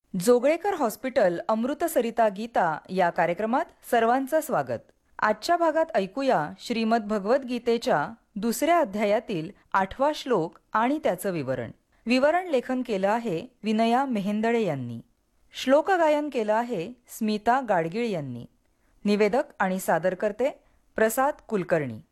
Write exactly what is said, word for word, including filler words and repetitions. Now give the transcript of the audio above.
Joglekar hospital अमृत सरिता गीता या कार्यक्रमात सर्वांचं स्वागत. आजच्या भागात ऐकूया श्रीमद भगवत गीतेच्या दुसऱ्या अध्यायातील आठवा श्लोक आणि त्याचं विवरण. विवरण लेखन केलं आहे विनया मेहेंदळे यांनी. श्लोक गायन केलं आहे स्मिता गाडगीळ यांनी. निवेदक आणि सादरकर्ते प्रसाद कुलकर्णी.